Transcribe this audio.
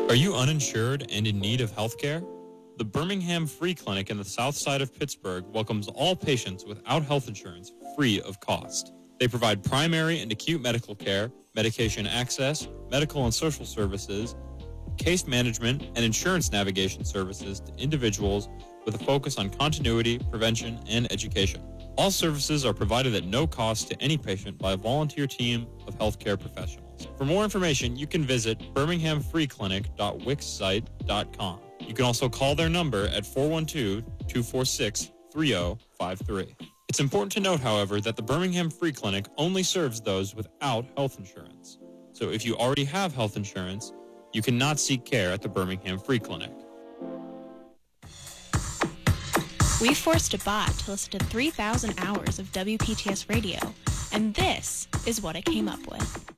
Are you uninsured and in need of health care? The Birmingham Free Clinic in the south side of Pittsburgh welcomes all patients without health insurance free of cost. They provide primary and acute medical care, medication access, medical and social services, case management, and insurance navigation services to individuals with a focus on continuity, prevention, and education. All services are provided at no cost to any patient by a volunteer team of healthcare professionals. For more information, you can visit birminghamfreeclinic.wixsite.com. You can also call their number at 412-246-3053. It's important to note, however, that the Birmingham Free Clinic only serves those without health insurance. So if you already have health insurance, you cannot seek care at the Birmingham Free Clinic. We forced a bot to listen to 3,000 hours of WPTS radio, and this is what it came up with.